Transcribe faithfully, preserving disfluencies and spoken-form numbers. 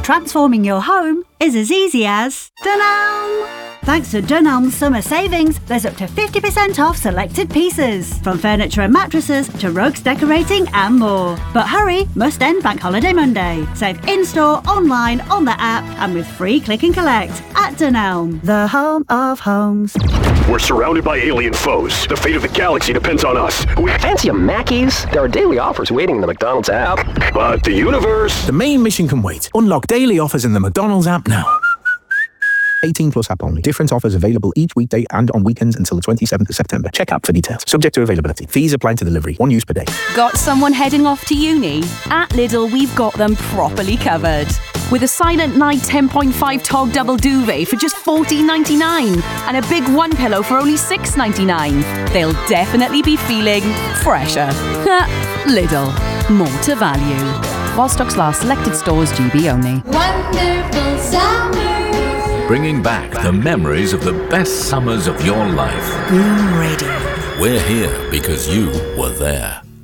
transforming your home is as easy as Dunelm. Thanks to Dunelm's summer savings, there's up to fifty percent off selected pieces, from furniture and mattresses to rugs, decorating and more. But hurry, must end Bank Holiday Monday. Save in-store, online, on the app and with free click and collect at Dunelm, the home of homes. We're surrounded by alien foes. The fate of the galaxy depends on us. We fancy a Mackies? There are daily offers waiting in the McDonald's app. But the universe... The main mission can wait. Unlock daily offers in the McDonald's app now. eighteen plus app only. Different offers available each weekday and on weekends until the twenty-seventh of September. Check app for details. Subject to availability. Fees apply to delivery. One use per day. Got someone heading off to uni? At Lidl, we've got them properly covered. With a Silent Night ten point five Tog double duvet for just fourteen ninety-nine and a big one pillow for only six ninety-nine. They'll definitely be feeling fresher. Lidl. More to value. While stocks last, selected stores, G B only. Wonderful summer. Bringing back the memories of the best summers of your life. Bloom Radio. We're here because you were there.